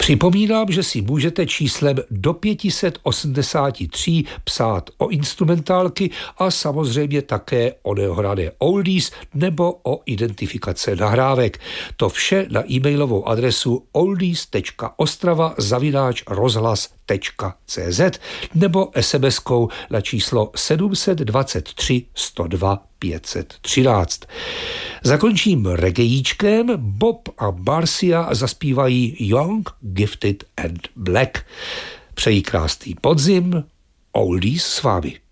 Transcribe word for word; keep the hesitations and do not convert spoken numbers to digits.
Připomínám, že si můžete číslem do pět set osmdesát tři psát o instrumentálky a samozřejmě také o neohrané oldies nebo o identifikace nahrávek. To vše na e-mailovou adresu oldies tečka ostrava zavináč rozhlas tečka cé zet nebo es em eskou na číslo sedm set dvacet tři sto dva pět set třináct. Zakončím reggaeíčkem. Bob a Marcia zaspívají Young, Gifted and Black. Přeji krásný podzim. Oldies s vámi.